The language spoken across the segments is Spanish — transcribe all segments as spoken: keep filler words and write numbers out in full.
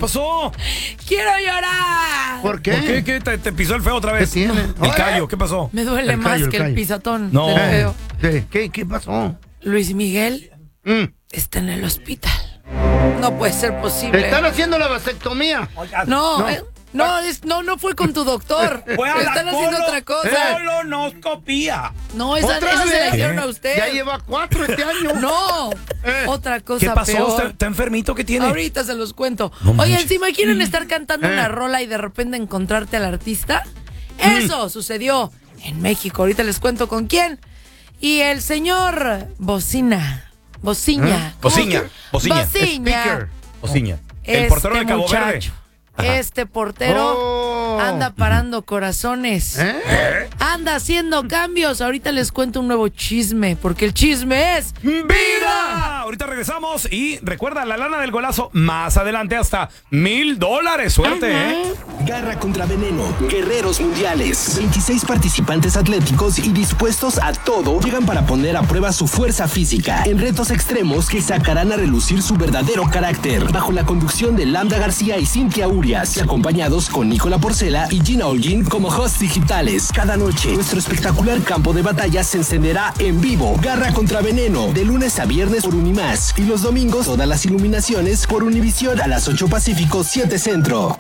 pasó? ¡Quiero llorar! ¿Por qué? ¿Por qué? ¿Qué? ¿Te, te pisó el feo otra vez? ¿Qué tiene? El callo, ¿qué pasó? Me duele El más callo, el que el callo. pisatón No. del feo. ¿Qué, qué, qué pasó? Luis Miguel Mm. está en el hospital. No puede ser ¿Te posible. están haciendo la vasectomía? No, No. eh, no, es, no, no fue con tu doctor. Fue a la Están haciendo colo- otra cosa. colonoscopía. No, esa, ¿Otra esa se la vez? hicieron a ¿Qué? usted. Ya lleva cuatro este año. No, Eh. otra cosa ¿Qué pasó? peor. ¿Está, está enfermito? ¿Qué tiene? Ahorita se los cuento. No Oigan, manches. ¿se imaginan estar cantando Eh. una rola y de repente encontrarte al artista? Eso sucedió en México. Ahorita les cuento con quién. Y el señor Bocina. Bociña. ¿Cómo Bociña, que? Bociña. Bociña. Speaker. Ociña. El Este portero de Cabo muchacho, Verde. Este portero Oh. anda parando corazones. ¿Eh? Anda haciendo cambios. Ahorita les cuento un nuevo chisme, porque el chisme es ¡Vida! Ahorita regresamos y recuerda la lana del golazo más adelante hasta mil dólares. Suerte, ¿eh? Garra contra Veneno, Guerreros Mundiales. veintiséis participantes atléticos y dispuestos a todo llegan para poner a prueba su fuerza física en retos extremos que sacarán a relucir su verdadero carácter. Bajo la conducción de Lambda García y Cintia Urias, y acompañados con Nicola Porcela y Gina Holguín como hosts digitales. Cada noche, nuestro espectacular campo de batalla se encenderá en vivo. Garra contra Veneno, de lunes a viernes por Unimás. Y los domingos, todas las iluminaciones por Univisión a las ocho Pacífico, siete Centro.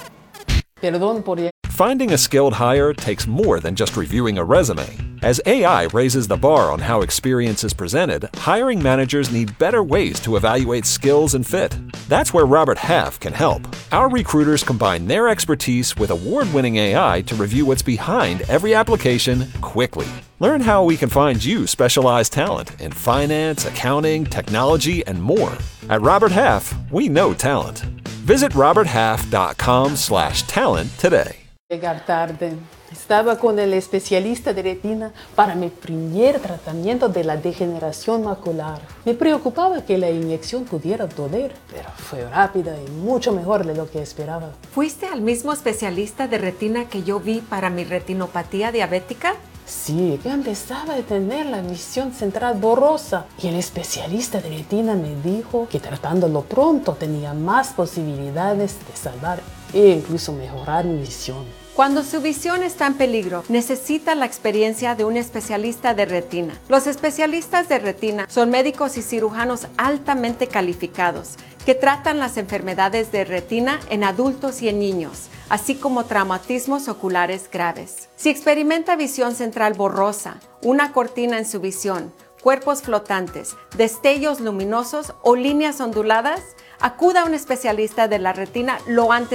Perdón por... Finding a skilled hire takes more than just reviewing a resume. As A I raises the bar on how experience is presented, hiring managers need better ways to evaluate skills and fit. That's where Robert Half can help. Our recruiters combine their expertise with award-winning A I to review what's behind every application quickly. Learn how we can find you specialized talent in finance, accounting, technology, and more. At Robert Half, we know talent. Visit roberthalf.com slash talent today. Llegar tarde. Estaba con el especialista de retina para mi primer tratamiento de la degeneración macular. Me preocupaba que la inyección pudiera doler, pero fue rápida y mucho mejor de lo que esperaba. ¿Fuiste al mismo especialista de retina que yo vi para mi retinopatía diabética? Sí, ya empezaba a tener la visión central borrosa y el especialista de retina me dijo que tratándolo pronto tenía más posibilidades de salvar e incluso mejorar mi visión. Cuando su visión está en peligro, necesita la experiencia de un especialista de retina. Los especialistas de retina son médicos y cirujanos altamente calificados que tratan las enfermedades de retina en adultos y en niños, así como traumatismos oculares graves. Si experimenta visión central borrosa, una cortina en su visión, cuerpos flotantes, destellos luminosos o líneas onduladas, acuda a un especialista de la retina lo antes